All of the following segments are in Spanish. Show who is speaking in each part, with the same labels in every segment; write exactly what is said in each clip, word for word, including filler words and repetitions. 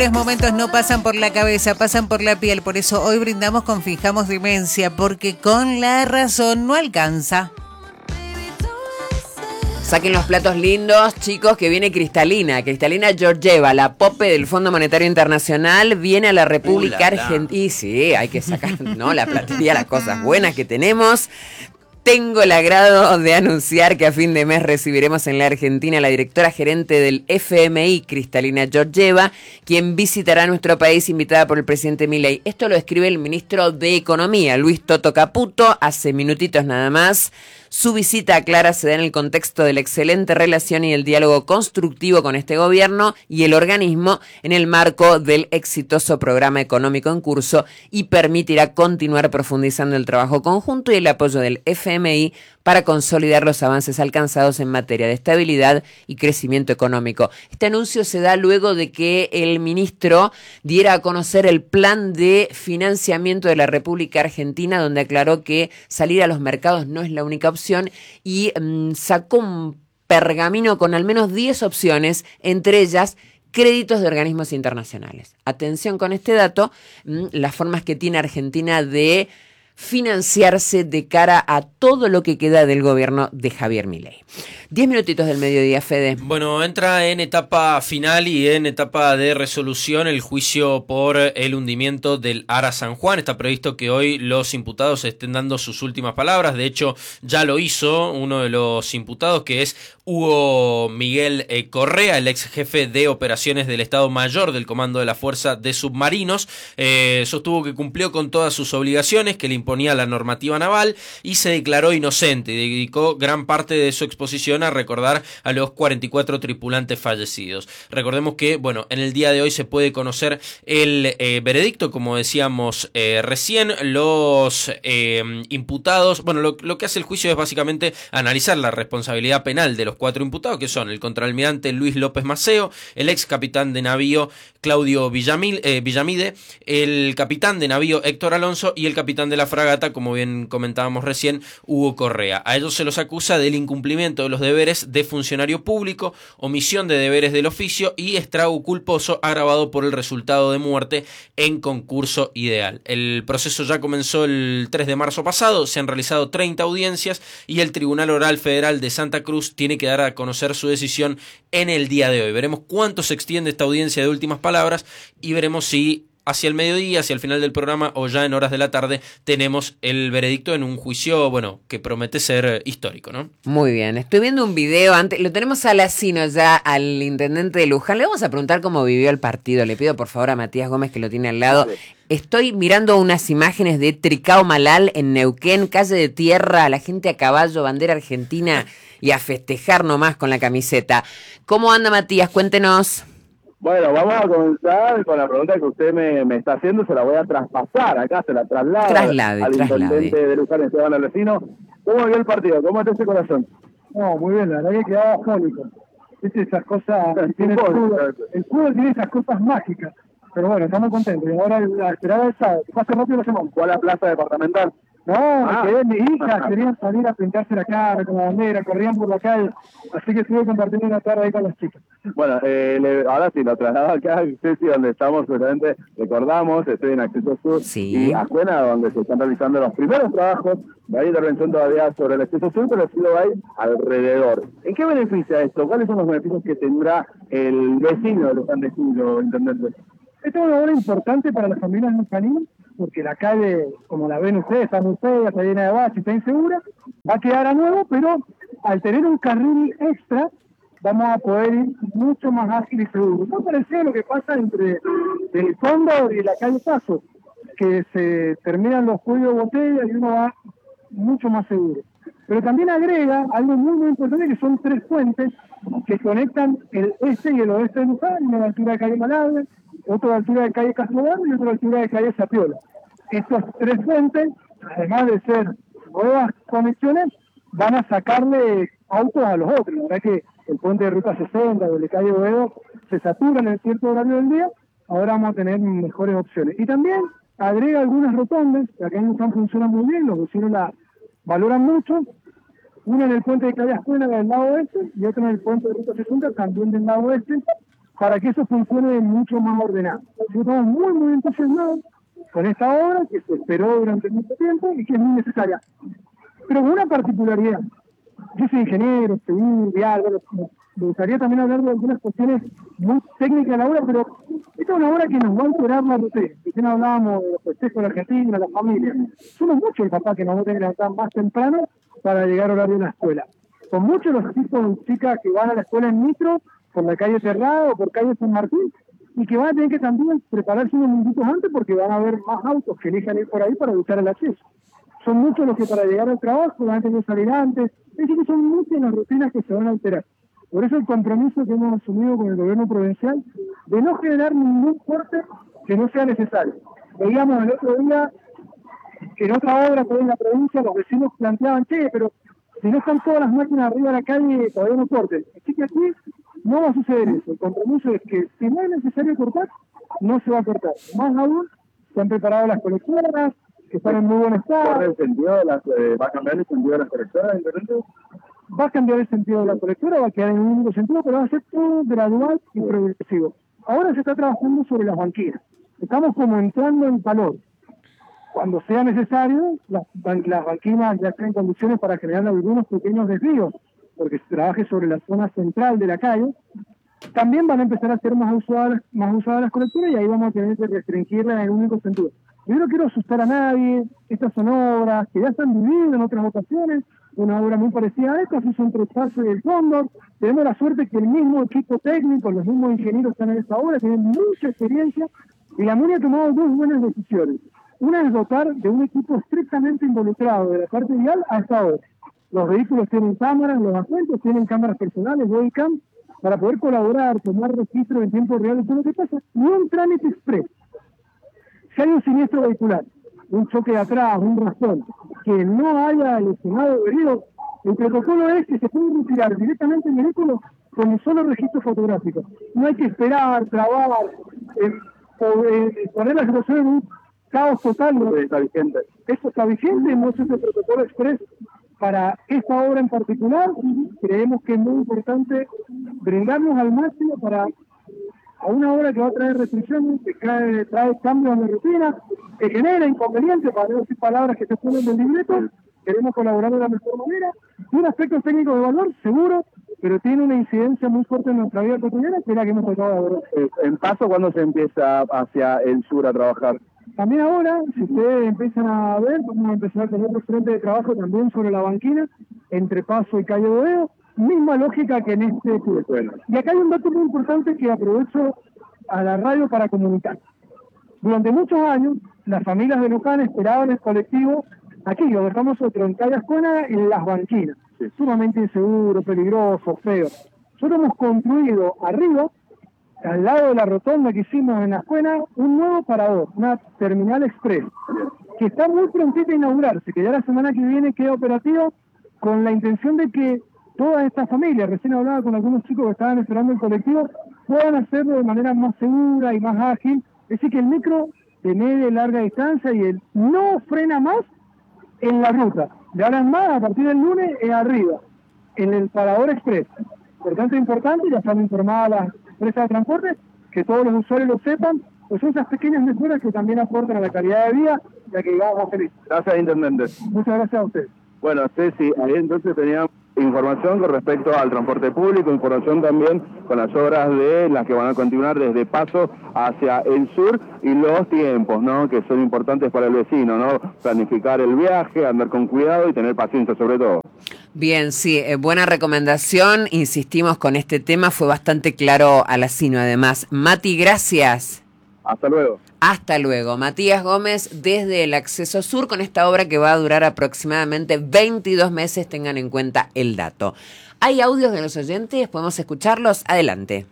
Speaker 1: Los momentos no pasan por la cabeza, pasan por la piel. Por eso hoy brindamos con Fijamos Demencia, porque con la razón no alcanza.
Speaker 2: Saquen los platos lindos, chicos, que viene Cristalina. Cristalina Georgieva, la pope del Fondo Monetario Internacional, viene a la República Argentina. Y sí, hay que sacar, ¿no? La platería, las cosas buenas que tenemos. Tengo el agrado de anunciar que a fin de mes recibiremos en la Argentina a la directora gerente del F M I, Cristalina Georgieva, quien visitará nuestro país invitada por el presidente Milei. Esto lo escribe el ministro de Economía, Luis Toto Caputo, hace minutitos nada más. Su visita, aclara, se da en el contexto de la excelente relación y el diálogo constructivo con este gobierno y el organismo en el marco del exitoso programa económico en curso y permitirá continuar profundizando el trabajo conjunto y el apoyo del F M I para consolidar los avances alcanzados en materia de estabilidad y crecimiento económico. Este anuncio se da luego de que el ministro diera a conocer el plan de financiamiento de la República Argentina, donde aclaró que salir a los mercados no es la única opción y mmm, sacó un pergamino con al menos diez opciones, entre ellas créditos de organismos internacionales. Atención con este dato, mmm, las formas que tiene Argentina de financiarse de cara a todo lo que queda del gobierno de Javier Milei. Diez minutitos del mediodía, Fede.
Speaker 3: Bueno, entra en etapa final y en etapa de resolución el juicio por el hundimiento del Ara San Juan. Está previsto que hoy los imputados estén dando sus últimas palabras. De hecho, ya lo hizo uno de los imputados, que es Hugo Miguel eh, Correa, el ex jefe de operaciones del Estado Mayor del Comando de la Fuerza de Submarinos. Eh, sostuvo que cumplió con todas sus obligaciones que le imponía la normativa naval y se declaró inocente. Dedicó gran parte de su exposición a recordar a los cuarenta y cuatro tripulantes fallecidos. Recordemos que, bueno, en el día de hoy se puede conocer el eh, veredicto, como decíamos eh, recién. Los eh, imputados, bueno, lo, lo que hace el juicio es básicamente analizar la responsabilidad penal de los cuatro imputados, que son el contraalmirante Luis López Maceo, el ex capitán de navío Claudio Villamil, eh, Villamide, el capitán de navío Héctor Alonso y el capitán de la fragata, como bien comentábamos recién, Hugo Correa. A ellos se los acusa del incumplimiento de los deberes de funcionario público, omisión de deberes del oficio y estrago culposo agravado por el resultado de muerte en concurso ideal. El proceso ya comenzó el tres de marzo pasado, se han realizado treinta audiencias y el Tribunal Oral Federal de Santa Cruz tiene que dar a conocer su decisión en el día de hoy. Veremos cuánto se extiende esta audiencia de últimas palabras y veremos si hacia el mediodía, hacia el final del programa o ya en horas de la tarde tenemos el veredicto en un juicio, bueno, que promete ser histórico, ¿no?
Speaker 2: Muy bien, estoy viendo un video antes, lo tenemos a Lacino ya, al intendente de Luján. Le vamos a preguntar cómo vivió el partido. Le pido por favor a Matías Gómez, que lo tiene al lado. Estoy mirando unas imágenes de Tricao Malal en Neuquén, calle de tierra, la gente a caballo, bandera argentina y a festejar nomás con la camiseta. ¿Cómo anda, Matías? Cuéntenos.
Speaker 4: Bueno, vamos a comenzar con la pregunta que usted me, me está haciendo, se la voy a traspasar acá, se la traslado
Speaker 2: traslade,
Speaker 4: al
Speaker 2: traslade.
Speaker 4: intendente de Luján, Esteban Alvecino. ¿Cómo vio el partido? ¿Cómo está ese corazón?
Speaker 5: No, muy bien, la verdad que quedaba afónico. Viste esas cosas, tiene el, fútbol, el fútbol tiene esas cosas mágicas, pero bueno, estamos contentos. Y ahora la esperada es sábado, que pase rápido lo llamamos.
Speaker 4: ¿Cuál es la plaza departamental?
Speaker 5: No, ah. me quedé mi hija, querían salir a pintarse la cara como bandera, corrían por la calle, así que estuve compartiendo una tarde ahí con las chicas.
Speaker 4: Bueno, eh, le, ahora sí, lo traslado acá a Ceci, donde estamos, seguramente recordamos, estoy en Acceso Sur
Speaker 2: sí.
Speaker 4: y Ajuena, donde se están realizando los primeros trabajos. No hay intervención todavía sobre el Acceso Sur, pero sí lo hay alrededor. ¿En qué beneficia esto? ¿Cuáles son los beneficios que tendrá el vecino de Luján de Cuyo, intendente?
Speaker 5: Esto es una obra importante para las familias lujaníes, porque la calle, como la ven ustedes, está muy fea, está llena de baches, está insegura, va a quedar a nuevo, pero al tener un carril extra, vamos a poder ir mucho más ágil y seguro. No parece lo que pasa entre el fondo y la calle Paso, que se terminan los cuellos de botella y uno va mucho más seguro. Pero también agrega algo muy, muy importante, que son tres puentes que conectan el este y el oeste de Luján, una a la altura de calle Malabre, otro a la altura de calle Castrobarro y otro a la altura de calle Zapiola. Estos tres puentes, además de ser nuevas conexiones, van a sacarle autos a los otros. La verdad que el puente de Ruta sesenta o el de calle Boedo se saturan en cierto horario del día, ahora vamos a tener mejores opciones. Y también agrega algunas rotondas, que acá en Luján funcionan muy bien, los vecinos la valoran mucho, una en el puente de calle Ascuena del lado oeste y otra en el puente de Ruta sesenta también del lado oeste, para que eso funcione mucho más ordenado. Estamos muy, muy entusiasmados con esta obra que se esperó durante mucho tiempo y que es muy necesaria. Pero con una particularidad. Yo soy ingeniero, civil, vial, bueno, me gustaría también hablar de algunas cuestiones muy técnicas de la obra, pero esta es una obra que nos va a alterar la rutina. Recién hablábamos de los festejos de la Argentina, la familia. Somos muchos el papá que nos va a tener que levantar más temprano para llegar al horario de la escuela. Son muchos los chicos y chicas que van a la escuela en micro, por la calle Cerrado o por calle San Martín, y que van a tener que también prepararse unos minutos antes porque van a haber más autos que elijan ir por ahí para buscar el acceso. Son muchos los que para llegar al trabajo van a tener que salir antes. Es decir, que son muchas las rutinas que se van a alterar. Por eso el compromiso que hemos asumido con el gobierno provincial de no generar ningún corte que no sea necesario. Veíamos el otro día que en otra obra que hay en la provincia los vecinos planteaban, che, pero si no están todas las máquinas arriba de la calle, todavía no corten. Así que aquí no va a suceder eso. El compromiso es que si no es necesario cortar, no se va a cortar. Más aún, se han preparado las colectoras, que están en muy buen estado.
Speaker 4: ¿El sentido de las, eh, ¿Va a cambiar el sentido de las colectoras?
Speaker 5: Va a cambiar el sentido de la colectora, va a quedar en un único sentido, pero va a ser todo gradual y progresivo. Ahora se está trabajando sobre las banquinas. Estamos como entrando en calor. Cuando sea necesario, las, las banquinas ya están en condiciones para generar algunos pequeños desvíos, porque se trabaje sobre la zona central de la calle. También van a empezar a ser más usadas, más usadas las colectoras y ahí vamos a tener que restringirlas en el único sentido. Yo no quiero asustar a nadie, estas son obras que ya se han vivido en otras ocasiones, una obra muy parecida a esta, es un Trepaso y el Cóndor. Tenemos la suerte que el mismo equipo técnico, los mismos ingenieros que están en esta obra, tienen mucha experiencia y la MUNI ha tomado dos buenas decisiones. Una es dotar de un equipo estrictamente involucrado de la parte vial a esta obra. Los vehículos tienen cámaras, los asientos tienen cámaras personales, bodycam, para poder colaborar, tomar registro en tiempo real de todo lo que pasa, y un trámite express. Si hay un siniestro vehicular, un choque de atrás, un raspón, que no haya lesionado o herido, el protocolo es que se puede retirar directamente el vehículo con un solo registro fotográfico. No hay que esperar, trabar, eh, o, eh, poner la situación en un caos total. ¿No? Está vigente. Eso está vigente, no es el protocolo express para esta obra en particular. Creemos que es muy importante brindarnos al máximo para a una obra que va a traer restricciones, que trae, trae cambios en la rutina, que genera inconvenientes, para no decir palabras que se ponen del libreto. Queremos colaborar de la mejor manera. Y un aspecto técnico de valor, seguro, pero tiene una incidencia muy fuerte en nuestra vida cotidiana, que es la que hemos tratado de abordar.
Speaker 4: ¿En Paso cuándo se empieza hacia el sur a trabajar?
Speaker 5: También ahora, si ustedes empiezan a ver, vamos a empezar con otro frente de trabajo también sobre la banquina, entre Paso y Calle Boedo, misma lógica que en este tour. Bueno. Y acá hay un dato muy importante que aprovecho a la radio para comunicar. Durante muchos años, las familias de Luján esperaban el colectivo aquí, lo dejamos nosotros en Calle Ascuena, en las banquinas. Sí. Sumamente inseguro, peligroso, feo. Nosotros hemos construido arriba, al lado de la rotonda que hicimos en Ascuena, un nuevo parador, una terminal express, que está muy prontita a inaugurarse, que ya la semana que viene queda operativo, con la intención de que todas estas familias, recién hablaba con algunos chicos que estaban esperando el colectivo, puedan hacerlo de manera más segura y más ágil. Es decir, que el micro de media y larga distancia y el no frena más en la ruta. De ahora en más, a partir del lunes, es arriba, en el parador express. Por tanto, es importante, ya están informadas las empresas de transporte, que todos los usuarios lo sepan, pues son esas pequeñas mejoras que también aportan a la calidad de vida, ya que vamos a feliz.
Speaker 4: Gracias, intendente.
Speaker 5: Muchas gracias a usted.
Speaker 4: Bueno, Ceci, ahí entonces teníamos información con respecto al transporte público, información también con las obras de las que van a continuar desde Paso hacia el sur y los tiempos, ¿no? Que son importantes para el vecino, ¿no? Planificar el viaje, andar con cuidado y tener paciencia sobre todo.
Speaker 2: Bien, sí, eh, buena recomendación, insistimos con este tema, fue bastante claro a la sino además. Mati, gracias.
Speaker 4: Hasta luego.
Speaker 2: Hasta luego. Matías Gómez desde el Acceso Sur con esta obra que va a durar aproximadamente veintidós meses, tengan en cuenta el dato. ¿Hay audios de los oyentes? ¿Podemos escucharlos? Adelante.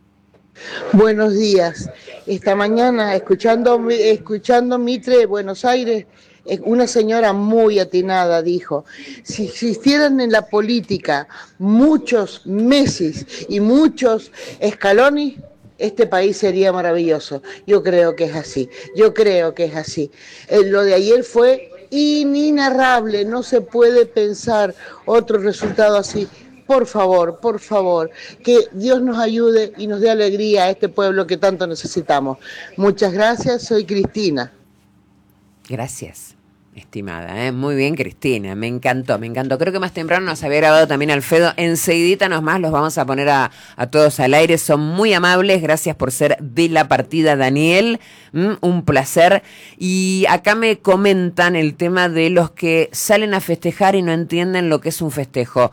Speaker 6: Buenos días. Esta mañana, escuchando, escuchando Mitre de Buenos Aires, una señora muy atinada dijo, si existieran en la política muchos Messis y muchos Scaloni, este país sería maravilloso. Yo creo que es así, yo creo que es así. Eh, lo de ayer fue inenarrable, no se puede pensar otro resultado así. por favor, por favor, que Dios nos ayude y nos dé alegría a este pueblo que tanto necesitamos. Muchas gracias, soy Cristina.
Speaker 2: Gracias, estimada, ¿eh? Muy bien, Cristina, me encantó, me encantó. Creo que más temprano nos había grabado también Alfredo. Enseguidita nomás los vamos a poner a, a todos al aire. Son muy amables, gracias por ser de la partida, Daniel. Mm, un placer. Y acá me comentan el tema de los que salen a festejar y no entienden lo que es un festejo.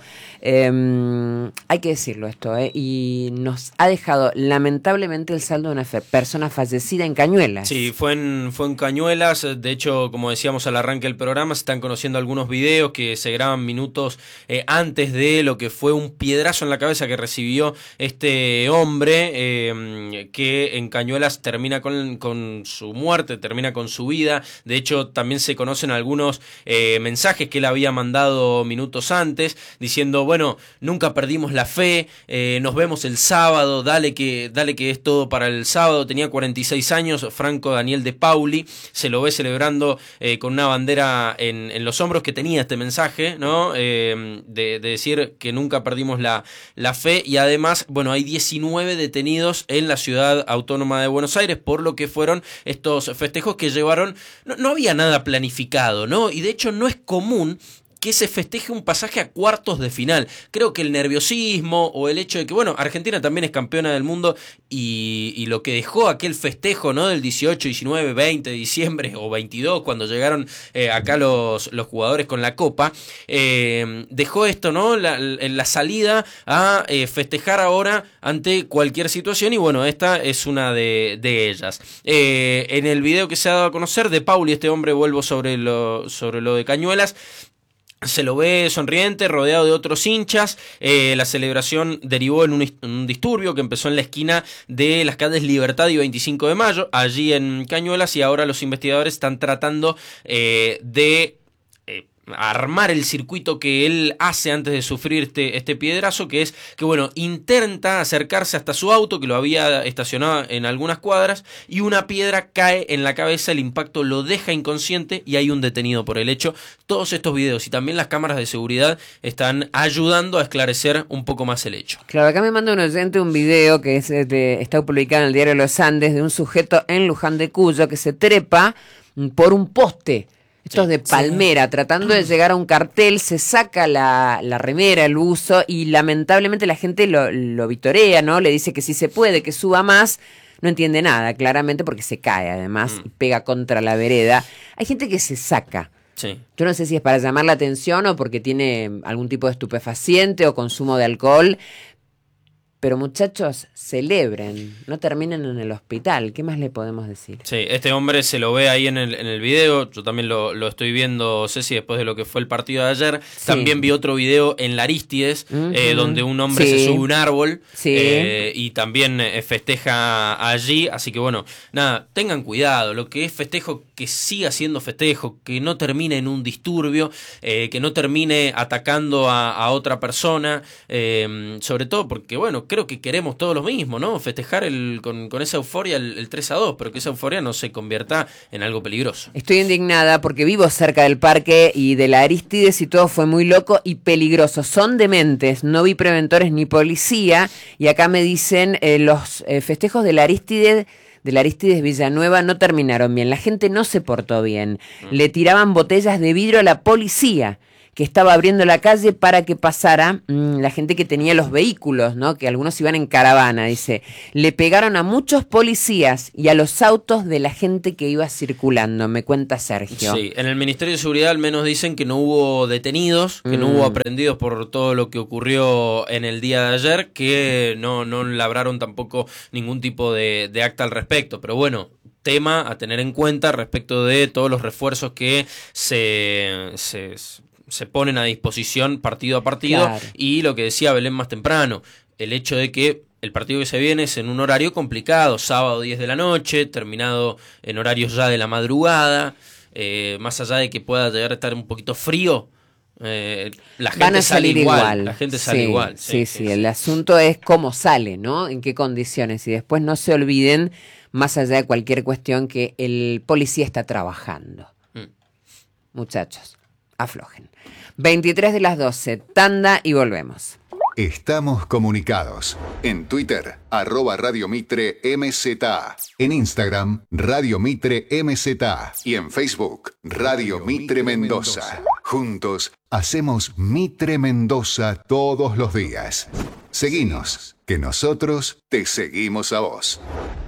Speaker 2: Eh, hay que decirlo esto, ¿eh? Y nos ha dejado lamentablemente el saldo de una fe- persona fallecida en Cañuelas.
Speaker 3: Sí, fue en, fue en Cañuelas. De hecho, como decíamos al arranque del programa, se están conociendo algunos videos que se graban minutos eh, antes de lo que fue un piedrazo en la cabeza que recibió este hombre, eh, que en Cañuelas termina con, con su muerte, termina con su vida. De hecho, también se conocen algunos eh, mensajes que él había mandado minutos antes, diciendo, bueno, nunca perdimos la fe, eh, nos vemos el sábado, dale que, dale que es todo para el sábado. Tenía cuarenta y seis años, Franco Daniel de Pauli, se lo ve celebrando eh, con una bandera en, en los hombros, que tenía este mensaje, ¿no? Eh, de, de decir que nunca perdimos la, la fe. Y además, bueno, hay diecinueve detenidos en la ciudad autónoma de Buenos Aires por lo que fueron estos festejos que llevaron, no, no había nada planificado, ¿no? Y de hecho no es común que se festeje un pasaje a cuartos de final. Creo que el nerviosismo o el hecho de que, bueno, Argentina también es campeona del mundo y, y lo que dejó aquel festejo, ¿no? Del dieciocho, diecinueve, veinte de diciembre o veintidós, cuando llegaron eh, acá los, los jugadores con la Copa, eh, dejó esto, ¿no? La, la salida a eh, festejar ahora ante cualquier situación, y bueno, esta es una de, de ellas. Eh, en el video que se ha dado a conocer de Pauli, este hombre, vuelvo sobre lo, sobre lo de Cañuelas, se lo ve sonriente, rodeado de otros hinchas. Eh, la celebración derivó en un, un disturbio que empezó en la esquina de las calles Libertad y veinticinco de mayo, allí en Cañuelas, y ahora los investigadores están tratando eh, de eh, armar el circuito que él hace antes de sufrir este, este piedrazo, que es que, bueno, intenta acercarse hasta su auto, que lo había estacionado en algunas cuadras, y una piedra cae en la cabeza, el impacto lo deja inconsciente y hay un detenido por el hecho. Todos estos videos y también las cámaras de seguridad están ayudando a esclarecer un poco más el hecho.
Speaker 2: Claro, acá me manda un oyente un video que es de, está publicado en el diario Los Andes, de un sujeto en Luján de Cuyo que se trepa por un poste. Estos de palmera, tratando de llegar a un cartel, se saca la, la remera, el buzo, y lamentablemente la gente lo, lo vitorea, ¿no? Le dice que si se puede, que suba más. No entiende nada, claramente, porque se cae además mm. y pega contra la vereda. Hay gente que se saca.
Speaker 3: Sí.
Speaker 2: Yo no sé si es para llamar la atención o porque tiene algún tipo de estupefaciente o consumo de alcohol. Pero muchachos, celebren, no terminen en el hospital. ¿Qué más le podemos decir?
Speaker 3: Sí, este hombre se lo ve ahí en el, en el video. Yo también lo, lo estoy viendo, Ceci, después de lo que fue el partido de ayer. Sí. También vi otro video en la Arístides, uh-huh. eh, donde un hombre sí. se sube a un árbol
Speaker 2: sí.
Speaker 3: eh, y también eh, festeja allí. Así que bueno, nada, tengan cuidado. Lo que es festejo, que siga siendo festejo, que no termine en un disturbio, eh, que no termine atacando a, a otra persona. Eh, sobre todo porque, bueno, creo que queremos todos lo mismo, ¿no? Festejar el, con, con esa euforia el, el tres a dos, pero que esa euforia no se convierta en algo peligroso.
Speaker 2: Estoy indignada porque vivo cerca del parque y de la Arístides y todo fue muy loco y peligroso. Son dementes, no vi preventores ni policía, y acá me dicen eh, los eh, festejos de la Arístides de la Arístides Villanueva no terminaron bien. La gente no se portó bien. Mm. Le tiraban botellas de vidrio a la policía, que estaba abriendo la calle para que pasara mmm, la gente que tenía los vehículos, ¿no? Que algunos iban en caravana, dice. Le pegaron a muchos policías y a los autos de la gente que iba circulando, me cuenta Sergio.
Speaker 3: Sí, en el Ministerio de Seguridad al menos dicen que no hubo detenidos, que mm. no hubo aprehendidos por todo lo que ocurrió en el día de ayer, que no, no labraron tampoco ningún tipo de, de acta al respecto, pero bueno, tema a tener en cuenta respecto de todos los refuerzos que se... se se ponen a disposición partido a partido, claro. Y lo que decía Belén más temprano, el hecho de que el partido que se viene es en un horario complicado, sábado diez de la noche, terminado en horarios ya de la madrugada, eh, más allá de que pueda llegar a estar un poquito frío, eh, la gente
Speaker 2: Van a
Speaker 3: sale
Speaker 2: salir
Speaker 3: igual,
Speaker 2: igual,
Speaker 3: la gente sale
Speaker 2: sí,
Speaker 3: igual.
Speaker 2: Sí, sí, sí, sí, el asunto es cómo sale, ¿no? En qué condiciones, y después no se olviden, más allá de cualquier cuestión, que el policía está trabajando. Mm. Muchachos, aflojen. veintitrés de las doce, tanda y volvemos.
Speaker 7: Estamos comunicados. En Twitter, arroba Radio Mitre M Z A. En Instagram, Radio Mitre M Z A. Y en Facebook, Radio Mitre Mendoza. Juntos, hacemos Mitre Mendoza todos los días. Seguinos, que nosotros te seguimos a vos.